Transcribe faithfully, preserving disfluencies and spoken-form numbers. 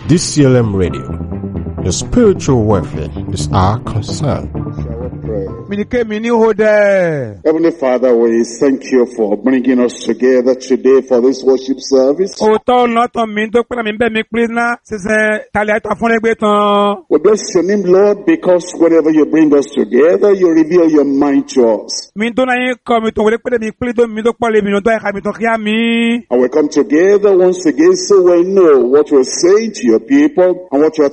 D C L M Radio. Your spiritual welfare is our concern. Heavenly Father, we thank you for bringing us together today for this worship service. We bless your name, Lord, because whenever you bring us together, you reveal your mind to us. And we come together once again so we know what you're saying to your people and what you're